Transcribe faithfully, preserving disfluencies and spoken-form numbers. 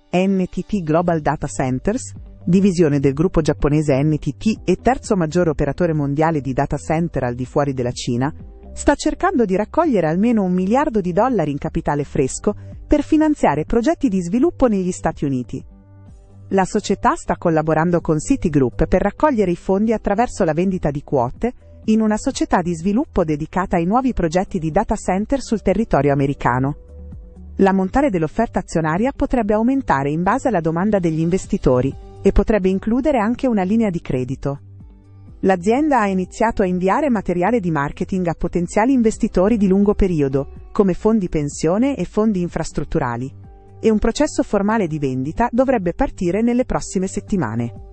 N T T Global Data Centers, divisione del gruppo giapponese N T T e terzo maggiore operatore mondiale di data center al di fuori della Cina, sta cercando di raccogliere almeno un miliardo di dollari in capitale fresco per finanziare progetti di sviluppo negli Stati Uniti. La società sta collaborando con Citigroup per raccogliere i fondi attraverso la vendita di quote in una società di sviluppo dedicata ai nuovi progetti di data center sul territorio americano. L'ammontare dell'offerta azionaria potrebbe aumentare in base alla domanda degli investitori e potrebbe includere anche una linea di credito. L'azienda ha iniziato a inviare materiale di marketing a potenziali investitori di lungo periodo, come fondi pensione e fondi infrastrutturali, e un processo formale di vendita dovrebbe partire nelle prossime settimane.